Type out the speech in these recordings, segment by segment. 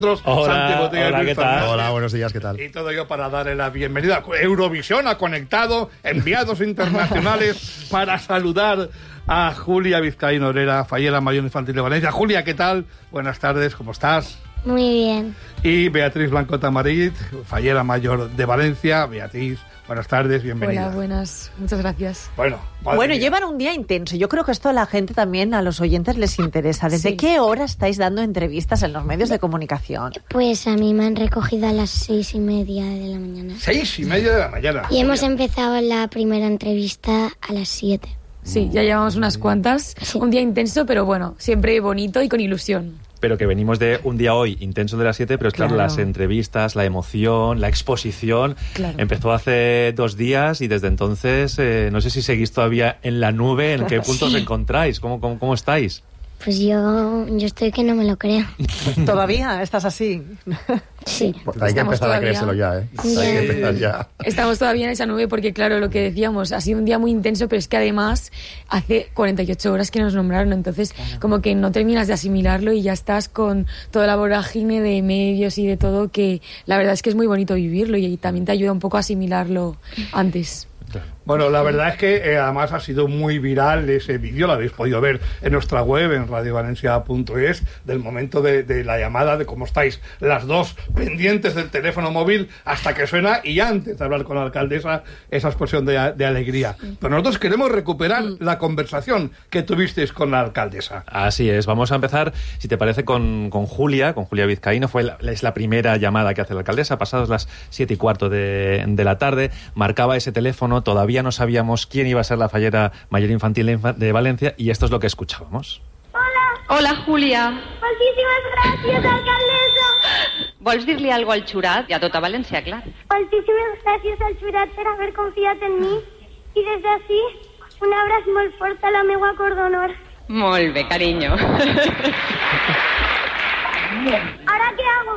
Hola, ¿qué tal? Hola, buenos días, ¿qué tal? Y todo ello para darle la bienvenida. Eurovisión ha conectado enviados internacionales para saludar a Julia Vizcaíno Herrera, Fallera Mayor Infantil de Valencia. Julia, ¿qué tal? Buenas tardes, ¿cómo estás? Muy bien. Y Beatriz Blanco Tamarit, Fallera Mayor de Valencia. Beatriz, buenas tardes, bienvenida. Hola, buenas, muchas gracias. Bueno, llevan un día intenso. Yo creo que esto a la gente también, a los oyentes les interesa. ¿Desde qué hora estáis dando entrevistas en los medios de comunicación? Pues a mí me han recogido a las 6:30 de la mañana. 6:30 de la mañana. Y hemos empezado la primera entrevista a las 7. Sí, ya llevamos unas cuantas. Sí. Un día intenso, pero bueno, siempre bonito y con ilusión. Pero que venimos de un día hoy intenso de las 7, pero es claro, las entrevistas, la emoción, la exposición, empezó hace 2 días y desde entonces no sé si seguís todavía en la nube, ¿en qué punto os encontráis? ¿Cómo estáis? Pues yo estoy que no me lo creo. ¿Todavía estás así? Sí. Pues hay que empezar a creérselo ya, ¿eh? Hay que empezar ya. Estamos todavía en esa nube porque, claro, lo que decíamos, ha sido un día muy intenso, pero es que además hace 48 horas que nos nombraron, entonces como que no terminas de asimilarlo y ya estás con toda la vorágine de medios y de todo, que la verdad es que es muy bonito vivirlo y también te ayuda un poco a asimilarlo antes. Bueno, la verdad es que además ha sido muy viral ese vídeo, lo habéis podido ver en nuestra web, en radiovalencia.es, del momento de la llamada, de cómo estáis las dos pendientes del teléfono móvil hasta que suena y antes de hablar con la alcaldesa, esa explosión de alegría. Pero nosotros queremos recuperar la conversación que tuvisteis con la alcaldesa. Así es, vamos a empezar, si te parece, con Julia Vizcaíno. Es la primera llamada que hace la alcaldesa, pasados las 7:15 de la tarde, marcaba ese teléfono, todavía no sabíamos quién iba a ser la Fallera Mayor Infantil de Valencia y esto es lo que escuchábamos. Hola, Julia. Moltíssimes gràcies, alcaldessa. Vols dir-li alguna cosa al xurat i a tota València, clar? Moltíssimes gràcies al xurat per haver confiat en mi. I des d'ací, un abraç molt fort a la meua cor d'honor. Molt bé, carinyo. ¿Ahora qué hago?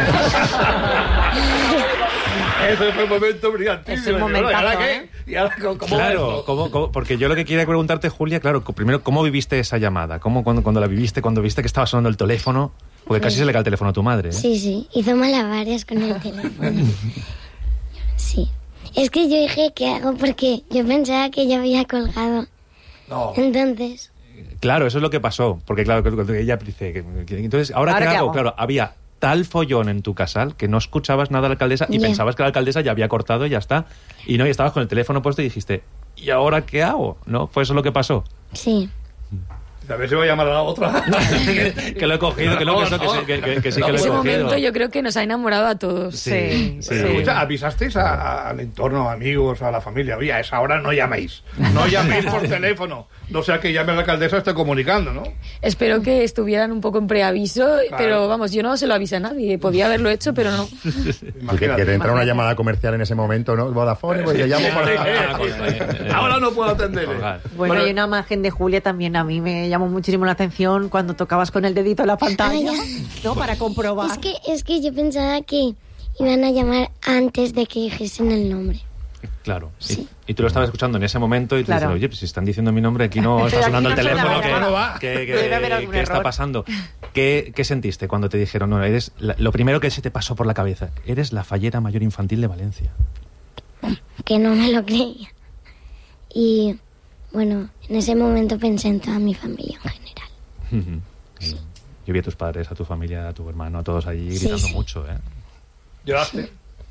Ese fue el momento brillantísimo. Es un momentazo, ¿Y ahora qué? ¿Y ahora cómo claro, ¿cómo? Porque yo lo que quería preguntarte, Julia, claro, primero, ¿cómo viviste esa llamada? Cuando la viviste, cuando viste que estaba sonando el teléfono? Porque casi se le cae el teléfono a tu madre, ¿eh? Sí, hizo malabares con el teléfono. Sí. Es que yo dije, ¿qué hago? Porque yo pensaba que ya había colgado. No. Entonces... Claro, eso es lo que pasó, porque claro, que ella dice entonces, ¿ahora qué hago? Claro, había tal follón en tu casal que no escuchabas nada a la alcaldesa y pensabas que la alcaldesa ya había cortado y ya está. Y estabas con el teléfono puesto y dijiste, ¿y ahora qué hago? ¿No? ¿Fue eso lo que pasó? Sí. A ver si voy a llamar a la otra. que lo he cogido, que sí que lo he cogido. Ese momento yo creo que nos ha enamorado a todos. Sí. Escucha, ¿avisasteis al entorno, amigos, a la familia? Oye, a esa hora no llaméis. No llaméis por teléfono. No sea que llame a la alcaldesa, esté comunicando, ¿no? Espero que estuvieran un poco en preaviso, claro. Pero vamos, yo no se lo avisé a nadie. Podía haberlo hecho, pero no. Que te entra una llamada comercial en ese momento, ¿no? Vodafone, pues le llamo para... Ahora no puedo atender. Bueno, hay una imagen de Julia también a mí me llamó muchísimo la atención cuando tocabas con el dedito en la pantalla, ¿no? Para comprobar. Es que yo pensaba que iban a llamar antes de que dijesen el nombre. Claro, sí. Y tú lo estabas escuchando en ese momento y te dices, oye, pues si están diciendo mi nombre, aquí no está sonando el teléfono, ¿qué está pasando? ¿Qué sentiste cuando te dijeron, no, eres lo primero que se te pasó por la cabeza, eres la Fallera Mayor Infantil de Valencia? Que no me lo creía. Y bueno, en ese momento pensé en toda mi familia en general. Sí. Yo vi a tus padres, a tu familia, a tu hermano, a todos allí gritando mucho, ¿eh? ¿Lloraste?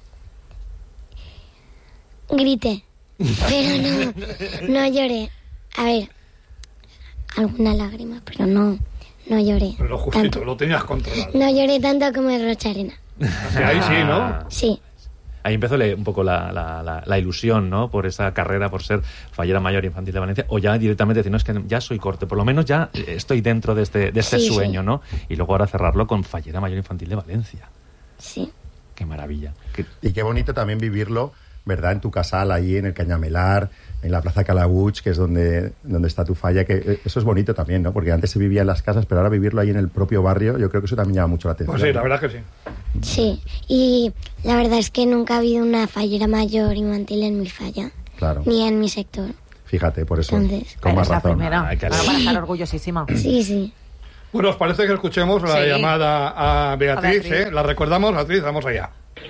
Grité, pero no lloré. A ver, alguna lágrima, pero no lloré. Pero lo justito, tanto. Lo tenías controlado. No lloré tanto como el Rocharena. Ahí sí, ¿no? Sí. Ahí empezó un poco la ilusión, ¿no? Por esa carrera, por ser Fallera Mayor Infantil de Valencia, o ya directamente decir, no, es que ya soy corte, por lo menos ya estoy dentro de este sueño, ¿no? Y luego ahora cerrarlo con Fallera Mayor Infantil de Valencia. Sí. Qué maravilla. Y qué bonito también vivirlo, ¿verdad? En tu casal, ahí en el Cañamelar, en la Plaza Calabuig, que es donde está tu falla, que eso es bonito también, ¿no? Porque antes se vivía en las casas, pero ahora vivirlo ahí en el propio barrio, yo creo que eso también llama mucho la atención. Pues sí, la verdad que sí. Sí, y la verdad es que nunca ha habido una Fallera Mayor Infantil en mi falla. Claro. Ni en mi sector. Fíjate, por eso. Entonces, con más razón. Para estar orgullosísima. Sí. Bueno, ¿os parece que escuchemos la llamada a Beatriz? ¿La recordamos, Beatriz? Vamos allá.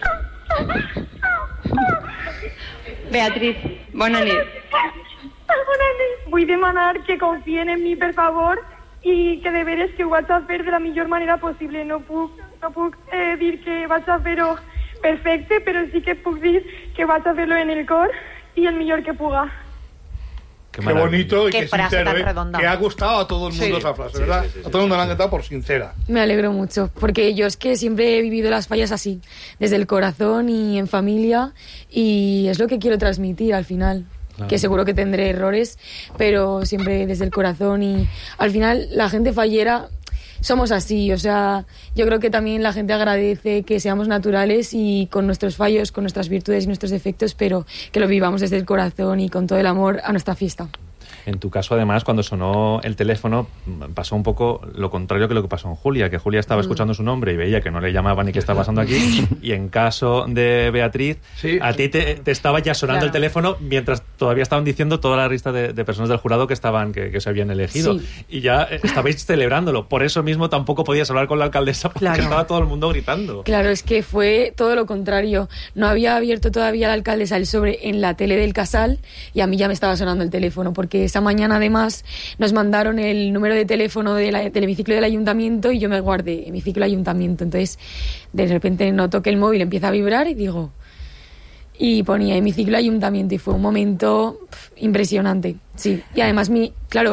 Beatriz, bona nit. Bona nit. Vull demanar que confien en mi, per favor, i que de veres que ho vaig a fer de la millor manera possible. No puc dir que vaig a fer-ho perfecte, però sí que puc dir que vaig a fer-lo en el cor i el millor que puga. Qué bonito y qué qué frase sincero, tan redonda. que ha gustado a todo el mundo esa frase, ¿verdad? A todo el mundo le ha encantado por sincera. Me alegro mucho, porque yo es que siempre he vivido las fallas así, desde el corazón y en familia, y es lo que quiero transmitir al final. Claro. Que seguro que tendré errores, pero siempre desde el corazón, y al final la gente fallera somos así, o sea, yo creo que también la gente agradece que seamos naturales y con nuestros fallos, con nuestras virtudes y nuestros defectos, pero que lo vivamos desde el corazón y con todo el amor a nuestra fiesta. En tu caso, además, cuando sonó el teléfono, pasó un poco lo contrario que lo que pasó en Julia, que Julia estaba escuchando su nombre y veía que no le llamaban ni qué estaba pasando aquí. Y en caso de Beatriz, a ti te estaba ya sonando el teléfono mientras todavía estaban diciendo toda la lista de personas del jurado que se habían elegido. Sí. Y ya estabais celebrándolo. Por eso mismo tampoco podías hablar con la alcaldesa porque estaba todo el mundo gritando. Claro, es que fue todo lo contrario. No había abierto todavía la alcaldesa el sobre en la tele del Casal y a mí ya me estaba sonando el teléfono, porque esa mañana además nos mandaron el número de teléfono del hemiciclo del ayuntamiento y yo me guardé hemiciclo ayuntamiento. Entonces de repente noto que el móvil empieza a vibrar y digo, y ponía hemiciclo ayuntamiento, y fue un momento impresionante. Sí, y además mi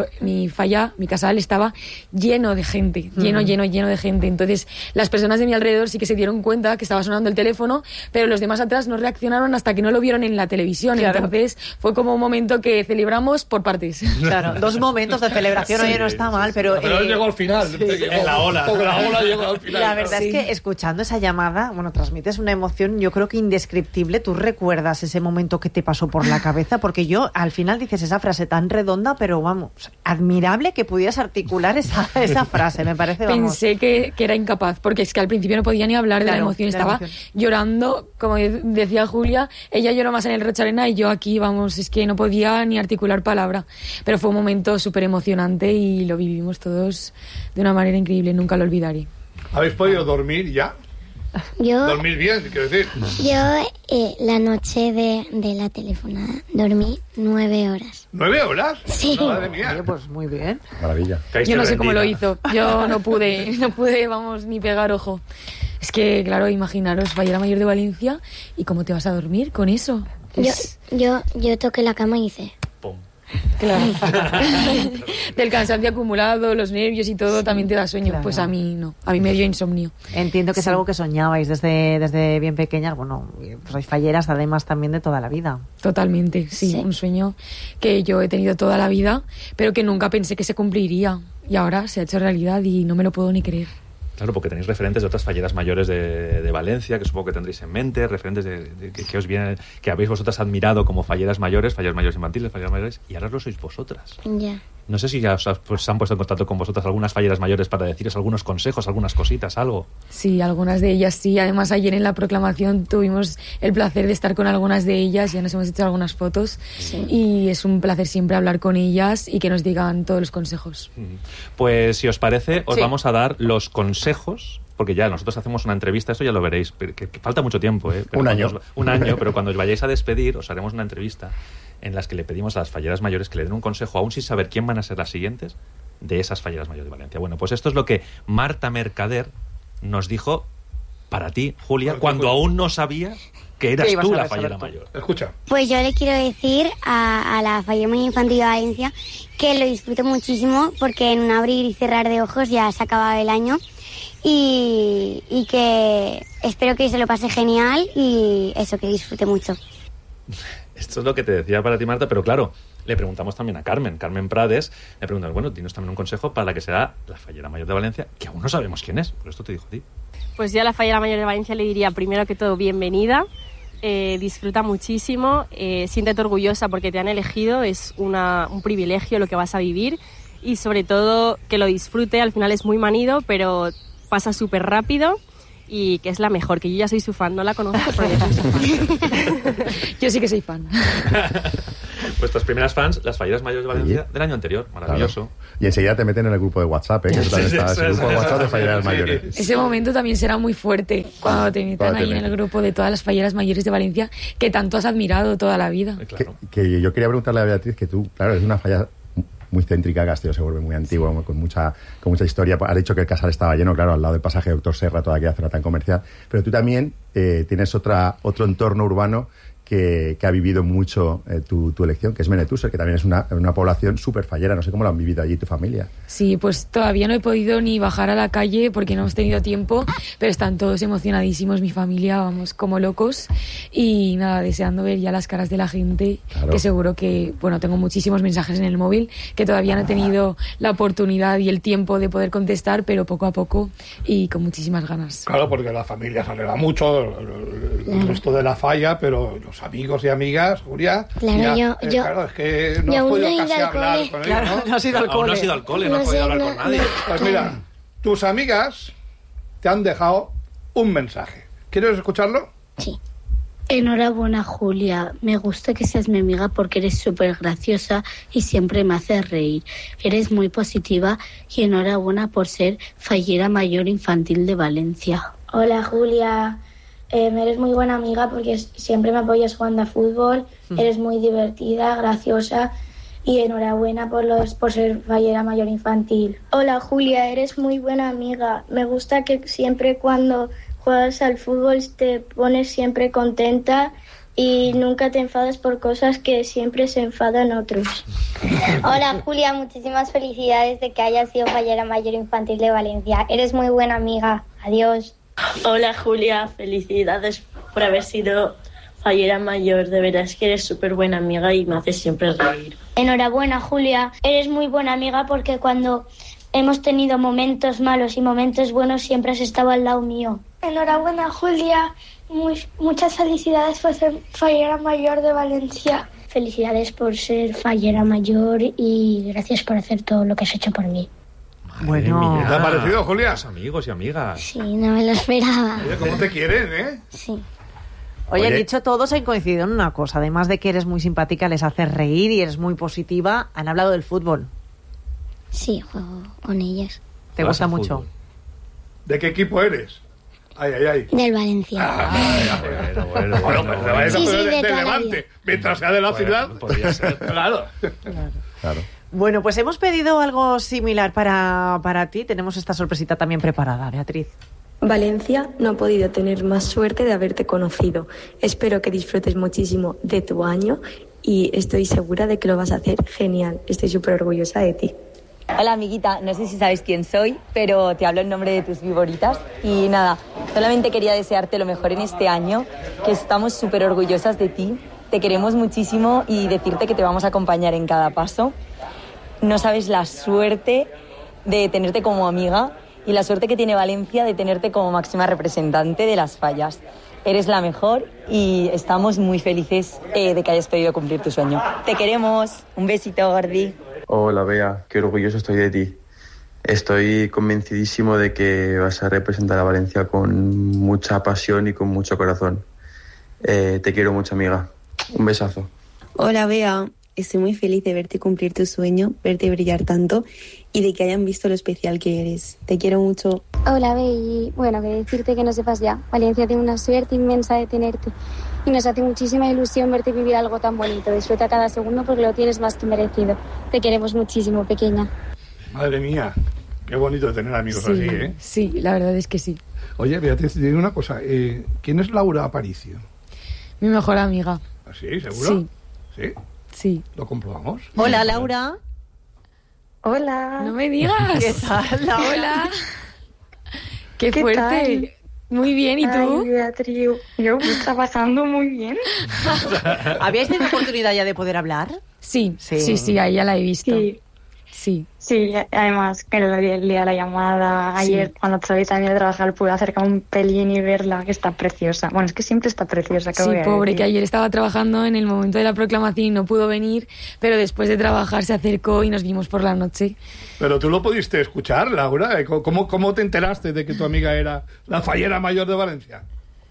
Casal estaba lleno de gente, lleno de gente. Entonces las personas de mi alrededor sí que se dieron cuenta que estaba sonando el teléfono, pero los demás atrás no reaccionaron hasta que no lo vieron en la televisión. Claro. Entonces fue como un momento que celebramos por partes. Claro, 2 momentos de celebración. Oye, no está mal, pero llegó al final. En la ola. La ola llegó al final. La verdad es que escuchando esa llamada, bueno, transmites una emoción, yo creo que indescriptible. ¿Tú recuerdas ese momento que te pasó por la cabeza? Porque yo, al final dices esa frase tan redonda, pero vamos, admirable que pudieras articular esa frase, me parece, vamos. Pensé que era incapaz, porque es que al principio no podía ni hablar de la emoción, estaba llorando, como decía Julia, ella lloró más en el Rocha Arena y yo aquí, vamos, es que no podía ni articular palabra, pero fue un momento súper emocionante y lo vivimos todos de una manera increíble, nunca lo olvidaré. ¿Habéis podido dormir ya? Dormir bien, quiero decir. Yo la noche de la telefonada dormí 9 horas. ¿9 horas? Sí. Madre mía. Oye, pues muy bien. Maravilla. Yo no sé cómo lo hizo. Yo no pude, vamos, ni pegar ojo. Es que, claro, imaginaros, Fallera Mayor de Valencia, ¿y cómo te vas a dormir con eso? Yo toqué la cama y hice... Pum. Claro. Del cansancio acumulado, los nervios y todo también te da sueño. Claro. Pues a mí no, a mí me dio insomnio. Entiendo que es algo que soñabais desde bien pequeñas. Bueno, pues sois falleras además también de toda la vida. Totalmente, sí, un sueño que yo he tenido toda la vida, pero que nunca pensé que se cumpliría. Y ahora se ha hecho realidad y no me lo puedo ni creer. Claro, porque tenéis referentes de otras falleras mayores de Valencia, que supongo que tendréis en mente, referentes que os vienen, que habéis vosotras admirado como falleras mayores infantiles, falleras mayores, y ahora lo sois vosotras. Ya. No sé si ya se han puesto en contacto con vosotras algunas falleras mayores para deciros algunos consejos, algunas cositas, algo. Sí, algunas de ellas sí. Además, ayer en la proclamación tuvimos el placer de estar con algunas de ellas, ya nos hemos hecho algunas fotos, y es un placer siempre hablar con ellas y que nos digan todos los consejos. Pues si os parece, os vamos a dar los consejos, porque ya nosotros hacemos una entrevista, esto ya lo veréis, que falta mucho tiempo, pero un año, pero cuando os vayáis a despedir os haremos una entrevista en las que le pedimos a las falleras mayores que le den un consejo, aún sin saber quién van a ser las siguientes, de esas falleras mayores de Valencia. Bueno, pues esto es lo que Marta Mercader nos dijo para ti, Julia, cuando aún no sabía que eras tú la fallera mayor. Escucha. Pues yo le quiero decir a la Fallera Mayor Infantil de Valencia que lo disfruto muchísimo, porque en un abrir y cerrar de ojos ya se ha acabado el año, y que espero que se lo pase genial y eso, que disfrute mucho. Esto es lo que te decía para ti, Marta, pero claro, le preguntamos también a Carmen Prades, le preguntamos, bueno, dinos también un consejo para la que será la fallera mayor de Valencia, que aún no sabemos quién es, por esto te dijo a ti. Pues yo a la fallera mayor de Valencia le diría, primero que todo, bienvenida, disfruta muchísimo, siéntete orgullosa porque te han elegido, es un privilegio lo que vas a vivir, y sobre todo que lo disfrute, al final es muy manido, pero pasa súper rápido. Y que es la mejor, que yo ya soy su fan, no la conozco, pero yo soy su fan. Yo sí que soy fan. Vuestras primeras fans, las falleras mayores de Valencia del año anterior. Maravilloso. Claro. Y enseguida te meten en el grupo de WhatsApp, que también está el grupo de WhatsApp de falleras mayores. Ese momento también será muy fuerte cuando te metan ahí en el grupo de todas las falleras mayores de Valencia que tanto has admirado toda la vida. Claro. Que yo quería preguntarle a Beatriz que tú, claro, eres una falla muy céntrica, Castillo se vuelve muy antiguo, con mucha historia. Has dicho que el Casal estaba lleno, claro, al lado del pasaje de Doctor Serra, toda aquella zona tan comercial. Pero tú también tienes otro entorno urbano que ha vivido mucho tu elección, que es Benetúser, que también es una población súper fallera. No sé cómo lo han vivido allí tu familia. Sí, pues todavía no he podido ni bajar a la calle porque no hemos tenido tiempo, pero están todos emocionadísimos, mi familia, vamos, como locos. Y nada, deseando ver ya las caras de la gente, claro. Que seguro que, bueno, tengo muchísimos mensajes en el móvil que todavía no he tenido la oportunidad y el tiempo de poder contestar, pero poco a poco y con muchísimas ganas. Claro, porque la familia se alegra mucho, el resto de la falla, pero los amigos y amigas, Julia. Claro, claro, es que no has podido casi hablar con ellos, claro, ¿no? No has ido al cole. Aún no has ido al cole, no has podido hablar con nadie. Pues mira, tus amigas te han dejado un mensaje. ¿Quieres escucharlo? Sí. Enhorabuena, Julia. Me gusta que seas mi amiga porque eres súper graciosa y siempre me haces reír. Eres muy positiva y enhorabuena por ser fallera mayor infantil de Valencia. Hola, Julia. Eres muy buena amiga porque siempre me apoyas jugando a fútbol. Eres muy divertida, graciosa y enhorabuena por ser fallera mayor infantil. Hola, Julia. Eres muy buena amiga. Me gusta que siempre cuando juegas al fútbol te pones siempre contenta y nunca te enfadas por cosas que siempre se enfadan otros. Hola, Julia, muchísimas felicidades de que hayas sido fallera mayor infantil de Valencia. Eres muy buena amiga. Adiós. Hola, Julia, felicidades por haber sido fallera mayor. De verdad es que eres súper buena amiga y me haces siempre reír. Enhorabuena, Julia. Eres muy buena amiga porque cuando hemos tenido momentos malos y momentos buenos siempre has estado al lado mío. Enhorabuena, Julia. Muchas felicidades por ser fallera mayor de Valencia. Felicidades por ser fallera mayor y gracias por hacer todo lo que has hecho por mí. Bueno, ¿te ha parecido, Julia? Los amigos y amigas. Sí, no me lo esperaba. Oye, ¿cómo te quieren, eh? Sí. Oye, han dicho todos, han coincidido en una cosa. Además de que eres muy simpática, les haces reír y eres muy positiva, han hablado del fútbol. Sí, juego con ellas. ¿Te gusta mucho? Fútbol. ¿De qué equipo eres? Ay. Del Valencia. Bueno, pues de Valencia, Sí, pero de de toda la Levante. vida. Mientras sea de la ciudad. Podría ser. Claro. Bueno, pues hemos pedido algo similar para ti. Tenemos esta sorpresita también preparada, Beatriz. Valencia no ha podido tener más suerte de haberte conocido. Espero que disfrutes muchísimo de tu año y estoy segura de que lo vas a hacer genial. Estoy súper orgullosa de ti. Hola, amiguita, no sé si sabes quién soy, pero te hablo en nombre de tus favoritas. Y nada, solamente quería desearte lo mejor en este año, que estamos súper orgullosas de ti, te queremos muchísimo y decirte que te vamos a acompañar en cada paso. No sabes la suerte de tenerte como amiga y la suerte que tiene Valencia de tenerte como máxima representante de las fallas. Eres la mejor y estamos muy felices de que hayas podido cumplir tu sueño. Te queremos. Un besito, Gordi. Hola, Bea. Qué orgulloso estoy de ti. Estoy convencidísimo de que vas a representar a Valencia con mucha pasión y con mucho corazón. Te quiero mucho, amiga. Un besazo. Hola, Bea. Estoy muy feliz de verte cumplir tu sueño, verte brillar tanto y de que hayan visto lo especial que eres. Te quiero mucho. Hola, Bey. Bueno, que decirte que no sepas ya. Valencia tiene una suerte inmensa de tenerte. Y nos hace muchísima ilusión verte vivir algo tan bonito. Disfruta cada segundo porque lo tienes más que merecido. Te queremos muchísimo, pequeña. Madre mía, qué bonito tener amigos Sí, así, ¿eh? sí, la verdad es que sí. Oye, Beatriz, te digo una cosa. ¿Quién es Laura Aparicio? Mi mejor amiga. ¿Sí? ¿Seguro? Sí. ¿Sí? Sí. ¿Lo comprobamos? Hola, Laura. Hola. No me digas. ¿Qué tal, Laura? Hola. Qué fuerte. tal? Muy bien, ¿y tú? Ay, Beatriz, yo está pasando muy bien. ¿Habíais tenido oportunidad ya de poder hablar? Sí, ahí ya la he visto. Sí. Sí, además que el día de la llamada, ayer cuando salí también de trabajar pude acercar un pelín y verla, que está preciosa. Bueno, es que siempre está preciosa. Sí, pobre, que ayer estaba trabajando en el momento de la proclamación y no pudo venir, pero después de trabajar se acercó y nos vimos por la noche. Pero tú lo pudiste escuchar, Laura. ¿Cómo te enteraste de que tu amiga era la fallera mayor de Valencia?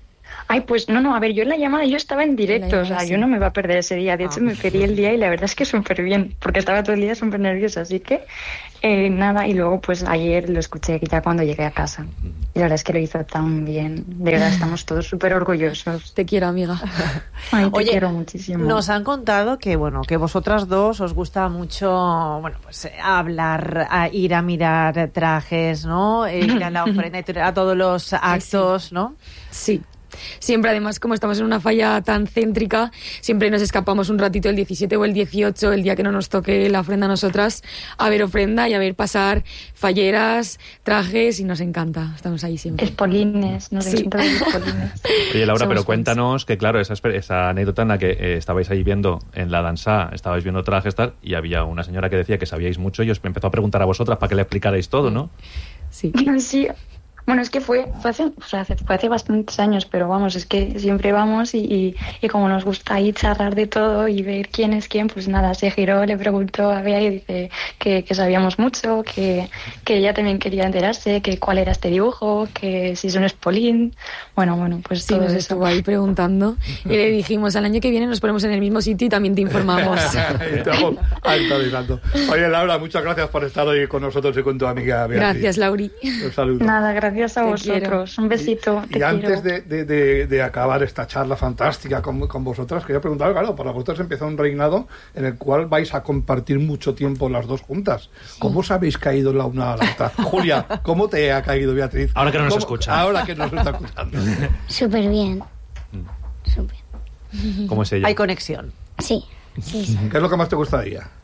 Ay, pues no, a ver, yo en la llamada yo estaba en directo, o sea, yo no me iba a perder ese día. De hecho, me pedí el día y la verdad es que súper bien, porque estaba todo el día súper nerviosa, así que nada. Y luego, pues ayer lo escuché ya cuando llegué a casa. Y la verdad es que lo hizo tan bien. De verdad, estamos todos súper orgullosos. Te quiero, amiga. Ay, te Oye, quiero muchísimo. Nos han contado que, bueno, que vosotras dos os gusta mucho, bueno, pues hablar, ir a mirar trajes, ¿no? Ir a la ofrenda, a todos los actos, ¿no? Sí. Siempre, además, como estamos en una falla tan céntrica, siempre nos escapamos un ratito el 17 o el 18, el día que no nos toque la ofrenda a nosotras, a ver ofrenda y a ver pasar falleras, trajes, y nos encanta. Estamos ahí siempre. Espolines, nos encanta ver espolines. Oye, Laura, Somos pero fans. cuéntanos que, claro, esa anécdota en la que estabais ahí viendo en la danza, estabais viendo trajes tal, y había una señora que decía que sabíais mucho y os empezó a preguntar a vosotras para que le explicarais todo, ¿no? Sí. Sí. Bueno, es que fue hace bastantes años, pero vamos, es que siempre vamos y como nos gusta ahí charlar de todo y ver quién es quién, pues nada, se giró, le preguntó a Bea y dice que sabíamos mucho, que ella también quería enterarse, que cuál era este dibujo, que si es un espolín. Bueno, pues Sí, todo nos eso. estuvo ahí preguntando y le dijimos, al año que viene nos ponemos en el mismo sitio y también te informamos. Y estamos actualizando. Oye, Laura, muchas gracias por estar hoy con nosotros y con tu amiga Beatriz. Gracias, Lauri. Un saludo. Nada, gracias a Te vosotros. quiero. Un besito. Y antes de acabar esta charla fantástica con vosotras, quería preguntar, claro, para vosotras empieza un reinado en el cual vais a compartir mucho tiempo las dos juntas. ¿Cómo os habéis caído la una a la otra? Julia, ¿cómo te ha caído Beatriz? Ahora que no nos escucha. Ahora que nos está escuchando. Súper bien. Súper. ¿Cómo es ella? Hay conexión. Sí. Sí. ¿Qué es lo que más te gusta de ella?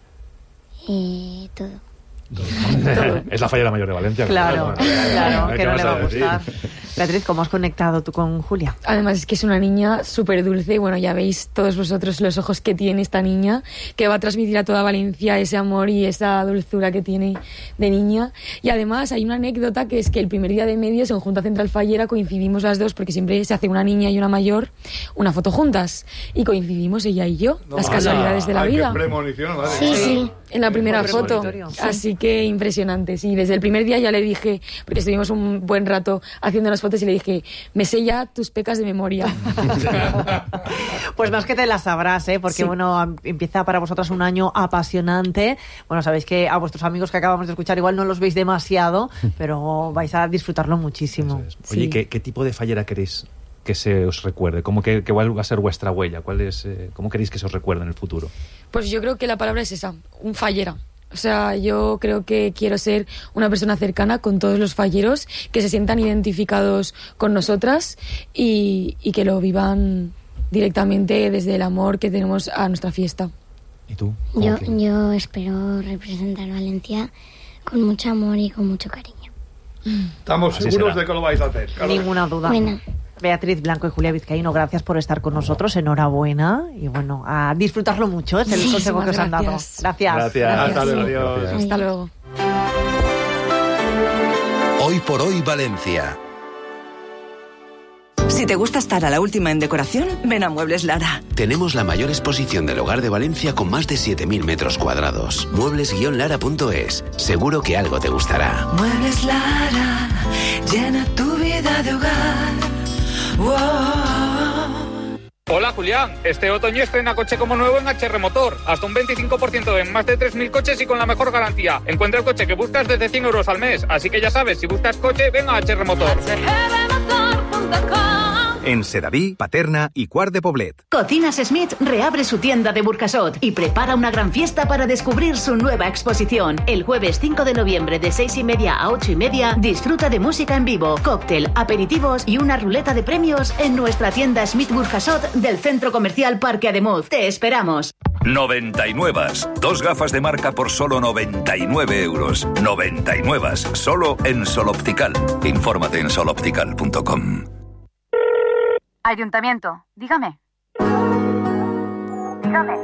Todo. Es la fallera mayor de Valencia. Claro, claro, ¿Qué que no vas le va a decir? gustar. Beatriz, ¿cómo has conectado tú con Julia? Además es que es una niña súper dulce. Bueno, ya veis todos vosotros los ojos que tiene esta niña, que va a transmitir a toda Valencia ese amor y esa dulzura que tiene de niña. Y además hay una anécdota que es que el primer día de medios en Junta Central Fallera coincidimos las dos, porque siempre se hace una niña y una mayor una foto juntas. Y coincidimos ella y yo, las casualidades de la vida. Qué premonición, madre. Sí. En la primera Muy foto. premonitorio. Así que impresionante. Sí, desde el primer día ya le dije, porque estuvimos un buen rato haciendo las fotos y le dije, me sé ya tus pecas de memoria. Pues más que te las sabrás, ¿eh? Porque, Sí. bueno, empieza para vosotras un año apasionante. Bueno, sabéis que a vuestros amigos que acabamos de escuchar igual no los veis demasiado, pero vais a disfrutarlo muchísimo. Oye, Sí. ¿qué tipo de fallera queréis que se os recuerde? ¿Cuál va a ser vuestra huella? ¿Cómo queréis que se os recuerde en el futuro? Pues yo creo que la palabra es esa, un fallera. O sea, yo creo que quiero ser una persona cercana con todos los falleros, que se sientan identificados con nosotras y que lo vivan directamente desde el amor que tenemos a nuestra fiesta. ¿Y tú? Yo espero representar Valencia con mucho amor y con mucho cariño. Estamos Así seguros será. de que lo vais a hacer. Claro. Ninguna duda. Bueno. Beatriz Blanco y Julia Vizcaíno, gracias por estar con nosotros. Enhorabuena. Y bueno, a disfrutarlo mucho. Es el consejo que os han dado. Gracias. Gracias. Gracias. Hasta luego. Adiós. Hasta luego. Hoy por hoy Valencia. Si te gusta estar a la última en decoración, ven a Muebles Lara. Tenemos la mayor exposición del hogar de Valencia con más de 7.000 metros cuadrados. Muebles-lara.es. Seguro que algo te gustará. Muebles Lara, llena tu vida de hogar. Wow. Hola Julián, este otoño estrena coche como nuevo en HR Motor. Hasta un 25% en más de 3.000 coches y con la mejor garantía. Encuentra el coche que buscas desde 100 euros al mes. Así que ya sabes, si buscas coche, ven a HR Motor. En Sedaví, Paterna y Quart de Poblet. Cocinas Smith reabre su tienda de Burjasot y prepara una gran fiesta para descubrir su nueva exposición. El jueves 5 de noviembre de 6:30 a 8:30 disfruta de música en vivo, cóctel, aperitivos y una ruleta de premios en nuestra tienda Smith Burjasot del Centro Comercial Parque Ademuz. ¡Te esperamos! 99. Dos gafas de marca por solo 99 euros. 99. Solo en Sol Optical. Infórmate en soloptical.com. Ayuntamiento, dígame. Dígame.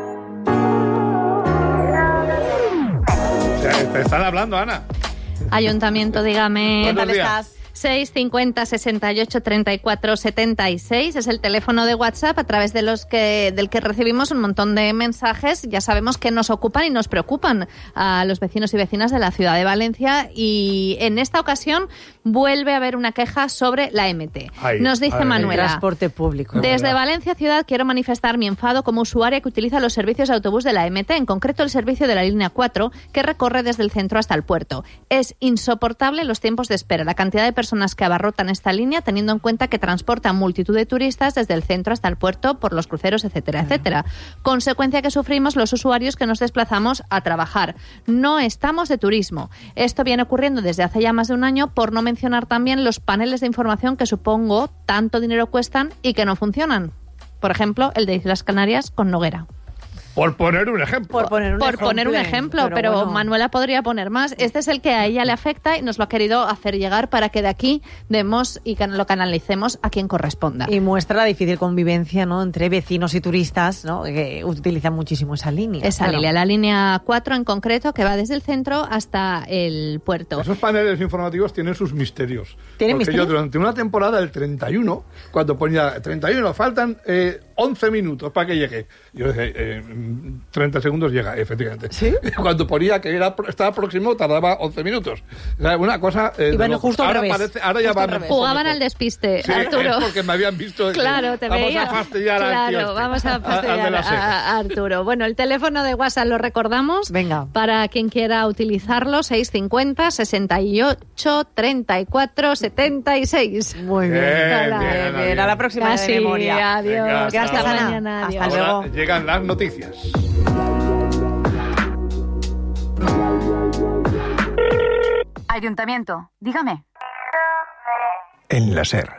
Te están hablando, Ana. Ayuntamiento, dígame. Buenos días. 650 68 34 76 es el teléfono de WhatsApp a través del que recibimos un montón de mensajes. Ya sabemos que nos ocupan y nos preocupan a los vecinos y vecinas de la ciudad de Valencia, y en esta ocasión vuelve a haber una queja sobre la MT. Nos dice Manuela: el transporte público. Desde Valencia Ciudad quiero manifestar mi enfado como usuaria que utiliza los servicios de autobús de la MT, en concreto el servicio de la línea 4 que recorre desde el centro hasta el puerto. Es insoportable los tiempos de espera, la cantidad de personas que abarrotan esta línea, teniendo en cuenta que transportan multitud de turistas desde el centro hasta el puerto por los cruceros, etcétera, etcétera. Consecuencia que sufrimos los usuarios que nos desplazamos a trabajar. No estamos de turismo. Esto viene ocurriendo desde hace ya más de un año, por no mencionar también los paneles de información que supongo tanto dinero cuestan y que no funcionan. Por ejemplo, el de Islas Canarias con Noguera. Por poner un ejemplo. Por poner un ejemplo, pero bueno, Manuela podría poner más. Este es el que a ella le afecta y nos lo ha querido hacer llegar para que de aquí demos y lo canalicemos a quien corresponda. Y muestra la difícil convivencia, ¿no?, entre vecinos y turistas, ¿no?, que utilizan muchísimo esa línea. Línea, la línea 4 en concreto, que va desde el centro hasta el puerto. Esos paneles informativos tienen sus misterios. ¿Tienen misterios? Yo durante una temporada, el 31, cuando ponía 31, faltan 11 minutos para que llegue. Yo dije, 30 segundos llega, efectivamente. ¿Sí? Cuando ponía que estaba próximo, tardaba 11 minutos. O sea, una cosa... y bueno, justo al revés. Ahora ya van... Jugaban al despiste, sí, Arturo. Es porque me habían visto... Claro, te veía. Vamos a fastidiar al tío este. Vamos a fastidiar a Arturo. Bueno, el teléfono de WhatsApp lo recordamos. Venga. Para quien quiera utilizarlo, 650 68 34 76. Muy bien. Bien. A la próxima de memoria. Adiós. Venga, Hasta Ana. mañana. Adiós. Hasta luego. Ahora llegan las noticias. Ayuntamiento, dígame. En la SER,